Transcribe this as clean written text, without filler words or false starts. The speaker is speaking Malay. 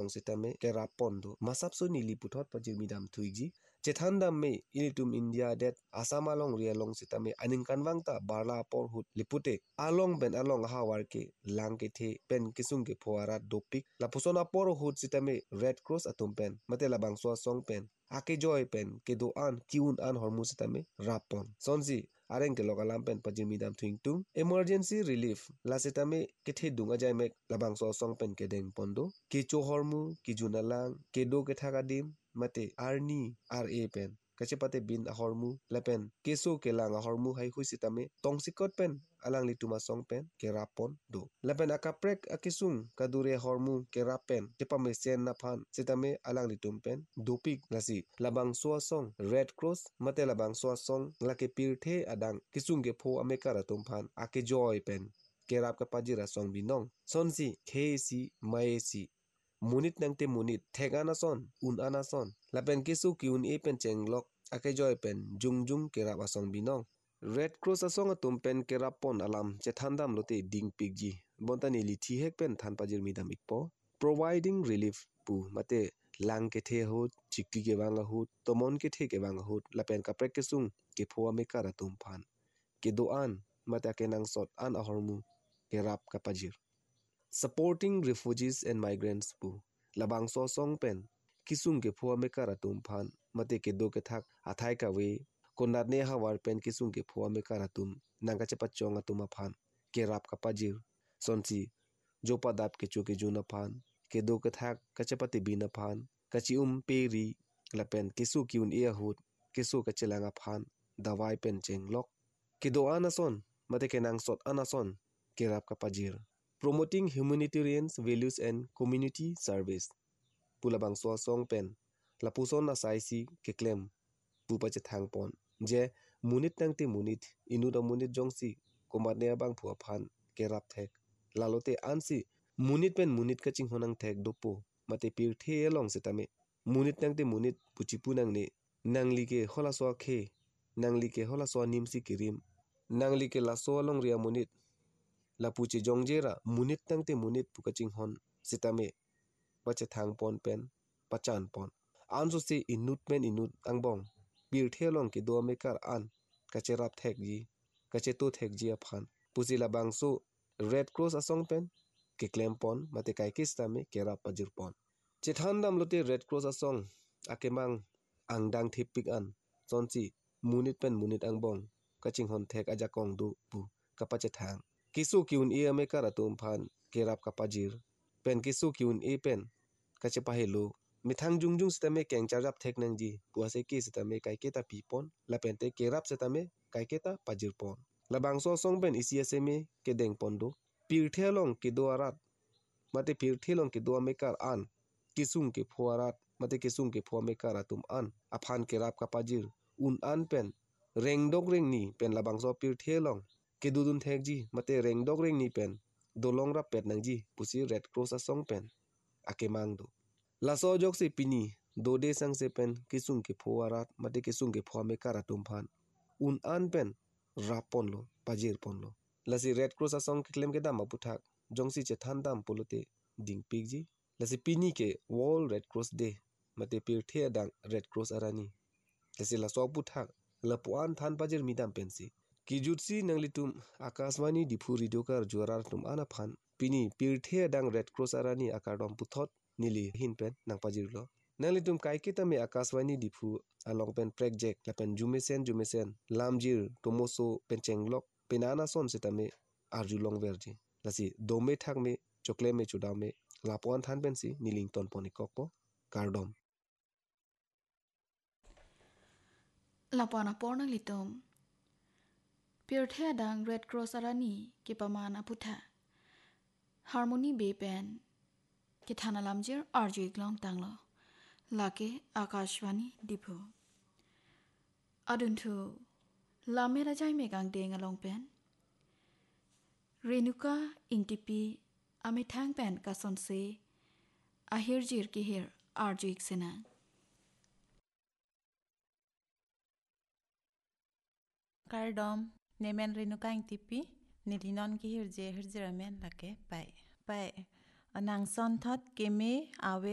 song sitame ke rapon do masap so nili puthot pajir midam thuiji chethandam me ilitum India det Assam along rialong sitame aning kanwang ta barla por hut lipute along ben along hawar ke lang ke the pen kisung ke phoara dopik la pusona por hut sitame Red Cross atum pen mate la bangso song pen ake joy pen ke do an kiun an hormu sitame rapon sonzi areng ke lokalam pen pajir midam thuingtung emergency relief la sitame ke the dunga jai mek la bangso song pen ke deng pondo ke cho hormu ki junalang ke do ke thakadim mate arni ra pen kachepate bin ahormu lepen keso kelang ahormu hai huisitame tongsikot pen alang lituma song pen ke rapon do lepen akaprek akisung kadure hormu ke rapen tepame sen na phan sitame alang litum pen dopik lasi labang so song Red Cross mate labang so song lake pirthe adang kisung ke pho amekara tum phan ake joy pen ke rap ka pajira song binong sonsi khesi maesi munit nangte munit thegana son un anason lapen kesu kiun e pen chenglok ake joy pen jungjung kerap asong binong Red Cross asong atum pen kerapon alam chethandam lote ding pigji bontani lithi hek pen than pajir midam ikpo providing relief pu mate lang ke the hut chikki ke wanga hut tomon ke the ke wanga hut lapen kaprek kesung ke phoa me kara tum phan ke doan mate ke nang sot an ahormu kerap kapajir supporting refugees and migrants pu labang so song pen kisung ke phua me kara tum phan mate ke do ke thak athai ka we konat ne hawar pen kisung ke phua me kara tum nanga chepa chonga tuma phan ke rap ka pajir sonchi jopa dap ke chu ke juna phan ke do ke thak kachepati bina phan kachi peri lapen kisu kiun e hut kisu ka chelanga phan dawai pen chenglok ke do anason mate ke nang sot anason ke rap ka pajir promoting humanitarian values and community service pulabang so song pen lapuson na saisi ke claim pupa che thang pon je munit nangte munit inu da munit jongsi komat ne bang phua phan ke rap thek lalote ansi munit pen munit ka ching honang thek dopo mate pir the long setame munit nangte munit puchipu nang ne nangli ke hola so khe nangli ke hola so nimsi kirim nangli ke laso long ria munit lapuchi jongjera munit tangte munit pukaching hon sitame pache thang pon pen pachan pon anso se inut pen inut angbong bir thelong ke do mekar an kacherap thek ji kacheto thek ji aphan pusila bangso Red Cross asong pen ke claim pon mate kai kistame kerap pajir pon chethandam lote Red Cross asong akemang angdang thipik an sonchi munit pen munit angbong kaching hon thek aja kong du pu kapache thang kisu kiun e ame karatum phan kerap kapajir pen kisu kiun e pen kache pahelo mithang jungjung sitame kengchar rap thek nangji puase ki sitame kaiketa pipon lapente kerap sitame kaiketa pajir pon labang so song pen isiaseme ke deng pondo pirthelong ke doarat mate pirthelong ke do mekar an kisung ke phuarat mate kisung ke phua mekar atum an aphan kerap kapajir un an pen rengdok rengni pen labang so pirthelong ke dudun thekji mate rengdok reng ni pen dolong rap pet nangji pusi Red Cross asong pen akemang do laso jok se pini dode sang se pen kisung ke phoarat mate kisung ke phua me karatum phan un an pen rapon lo pajir pon lo lasi Red Cross asong ke klem ke dam aputhak jongsi che thandam polote ding pigji lasi pini ke World Red Cross Day mate pirthe dang Red Cross arani lasi laso puthak lapuan than pajir midam pensi ki jutsi nanglitum akaswani dipu radio kar juarar tum ana phan pini pirthe dang Red Cross arani akardom puthot nili hinpen nang pajirlo nanglitum kaiketa me akaswani dipu along pen project lapen jumesen lamjir tomoso penchenglok penana son sitame arjulong verji lasi dome thak me chokle me chudame lapuan than pensi nilington ponikokpo kardom lapuan apor nanglitum pirthe dang Red Cross arani ke pamana putha harmony be pen ke thana lamjir arju iklong tanglo lake akashwani dipu aduntu lamera jai me gang deng along pen renuka ingtipi ame thang pen kason se ahir jir ki hir arju iksena Kardom nemen renuka ingtipi nilinon ki hirje hirjiramen lake pai anang son thot keme awe